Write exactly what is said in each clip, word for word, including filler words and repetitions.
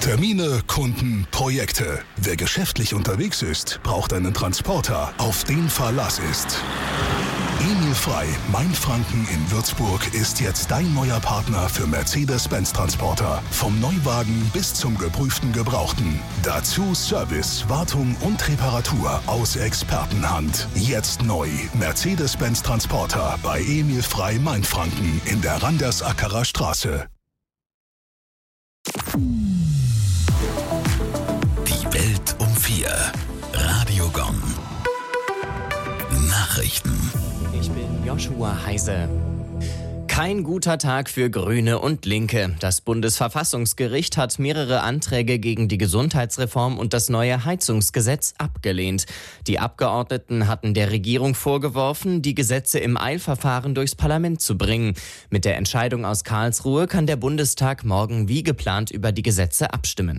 Termine, Kunden, Projekte. Wer geschäftlich unterwegs ist, braucht einen Transporter, auf den Verlass ist. Emil Frey, Mainfranken in Würzburg, ist jetzt dein neuer Partner für Mercedes-Benz Transporter. Vom Neuwagen bis zum geprüften Gebrauchten. Dazu Service, Wartung und Reparatur aus Expertenhand. Jetzt neu. Mercedes-Benz Transporter bei Emil Frey, Mainfranken in der Randersackerer Straße. Die Welt um vier. Radio Gong. Nachrichten. Ich bin Joshua Heise. Kein guter Tag für Grüne und Linke. Das Bundesverfassungsgericht hat mehrere Anträge gegen die Gesundheitsreform und das neue Heizungsgesetz abgelehnt. Die Abgeordneten hatten der Regierung vorgeworfen, die Gesetze im Eilverfahren durchs Parlament zu bringen. Mit der Entscheidung aus Karlsruhe kann der Bundestag morgen wie geplant über die Gesetze abstimmen.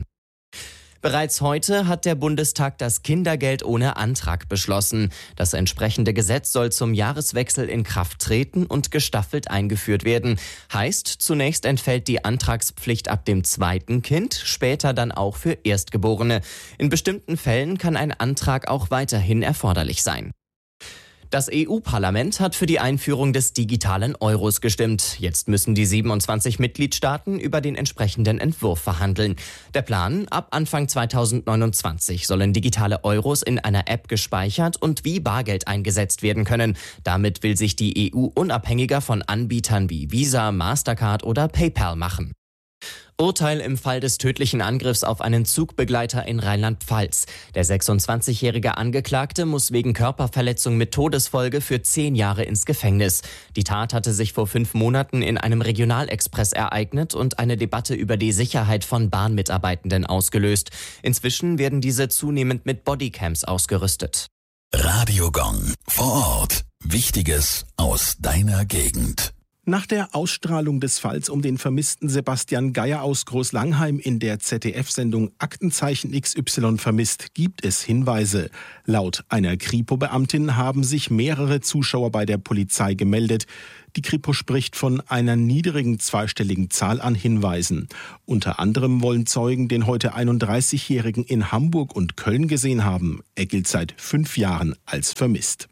Bereits heute hat der Bundestag das Kindergeld ohne Antrag beschlossen. Das entsprechende Gesetz soll zum Jahreswechsel in Kraft treten und gestaffelt eingeführt werden. Heißt, zunächst entfällt die Antragspflicht ab dem zweiten Kind, später dann auch für Erstgeborene. In bestimmten Fällen kann ein Antrag auch weiterhin erforderlich sein. Das E U-Parlament hat für die Einführung des digitalen Euros gestimmt. Jetzt müssen die siebenundzwanzig Mitgliedstaaten über den entsprechenden Entwurf verhandeln. Der Plan: ab Anfang zweitausendneunundzwanzig sollen digitale Euros in einer App gespeichert und wie Bargeld eingesetzt werden können. Damit will sich die E U unabhängiger von Anbietern wie Visa, Mastercard oder PayPal machen. Urteil im Fall des tödlichen Angriffs auf einen Zugbegleiter in Rheinland-Pfalz. Der sechsundzwanzigjährige Angeklagte muss wegen Körperverletzung mit Todesfolge für zehn Jahre ins Gefängnis. Die Tat hatte sich vor fünf Monaten in einem Regionalexpress ereignet und eine Debatte über die Sicherheit von Bahnmitarbeitenden ausgelöst. Inzwischen werden diese zunehmend mit Bodycams ausgerüstet. Radio Gong. Vor Ort. Wichtiges aus deiner Gegend. Nach der Ausstrahlung des Falls um den vermissten Sebastian Geier aus Großlangheim in der Z D F-Sendung Aktenzeichen X Y vermisst, gibt es Hinweise. Laut einer Kripo-Beamtin haben sich mehrere Zuschauer bei der Polizei gemeldet. Die Kripo spricht von einer niedrigen zweistelligen Zahl an Hinweisen. Unter anderem wollen Zeugen den heute einunddreißigjährigen in Hamburg und Köln gesehen haben. Er gilt seit fünf Jahren als vermisst.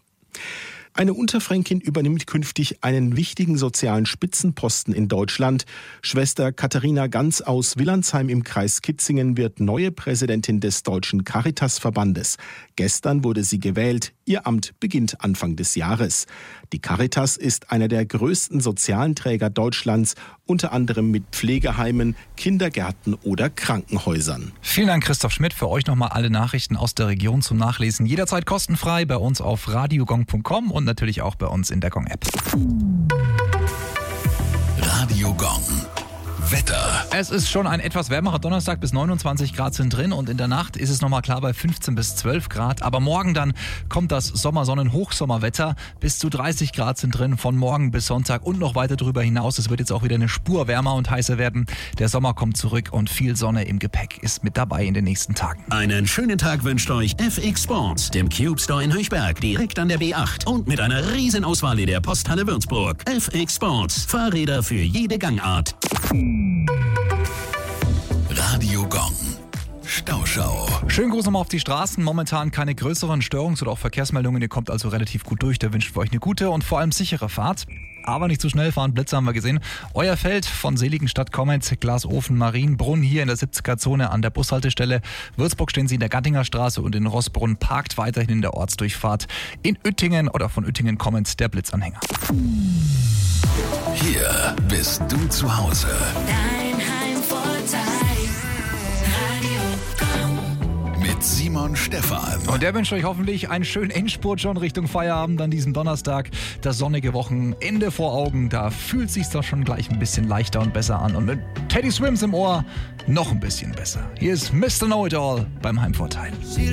Eine Unterfränkin übernimmt künftig einen wichtigen sozialen Spitzenposten in Deutschland. Schwester Katharina Ganz aus Willandsheim im Kreis Kitzingen wird neue Präsidentin des Deutschen Caritas-Verbandes. Gestern wurde sie gewählt. Ihr Amt beginnt Anfang des Jahres. Die Caritas ist einer der größten sozialen Träger Deutschlands, unter anderem mit Pflegeheimen, Kindergärten oder Krankenhäusern. Vielen Dank, Christoph Schmidt. Für euch nochmal alle Nachrichten aus der Region zum Nachlesen. Jederzeit kostenfrei bei uns auf radiogong punkt com und natürlich auch bei uns in der Gong-App. Radio Gong. Wetter. Es ist schon ein etwas wärmerer Donnerstag, bis neunundzwanzig Grad sind drin und in der Nacht ist es nochmal klar bei fünfzehn bis zwölf Grad. Aber morgen dann kommt das Sommersonnen-Hochsommerwetter. Bis zu dreißig Grad sind drin von morgen bis Sonntag und noch weiter darüber hinaus. Es wird jetzt auch wieder eine Spur wärmer und heißer werden. Der Sommer kommt zurück und viel Sonne im Gepäck ist mit dabei in den nächsten Tagen. Einen schönen Tag wünscht euch F X Sports, dem Cube Store in Höchberg, direkt an der B acht und mit einer riesen Auswahl in der Posthalle Würzburg. F X Sports, Fahrräder für jede Gangart. Radio Gong. Stauschau. Schönen Gruß nochmal auf die Straßen. Momentan keine größeren Störungs- oder auch Verkehrsmeldungen. Ihr kommt also relativ gut durch. Da wünschen wir euch eine gute und vor allem sichere Fahrt. Aber nicht zu schnell fahren. Blitze haben wir gesehen. Euer Feld von Seligenstadt kommend, Glasofen, Marienbrunn hier in der siebziger-Zone an der Bushaltestelle. Würzburg stehen Sie in der Gattinger Straße und in Rossbrunn parkt weiterhin in der Ortsdurchfahrt. In Uettingen oder von Uettingen kommend der Blitzanhänger. Hier bist du zu Hause. Dein Heimvorteil. Radio Gong. Mit Simon Stephan. Und der wünscht euch hoffentlich einen schönen Endspurt schon Richtung Feierabend an diesem Donnerstag. Das sonnige Wochenende vor Augen. Da fühlt sich's doch schon gleich ein bisschen leichter und besser an. Und mit Teddy Swims im Ohr noch ein bisschen besser. Hier ist Mister Know-It-All beim Heimvorteil.